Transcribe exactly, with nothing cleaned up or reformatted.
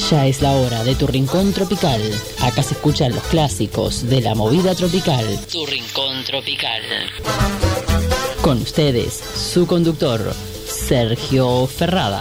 Ya es la hora de Tu Rincón Tropical. Acá se escuchan los clásicos de la movida tropical. Tu Rincón Tropical. Con ustedes, su conductor, Sergio Ferrada.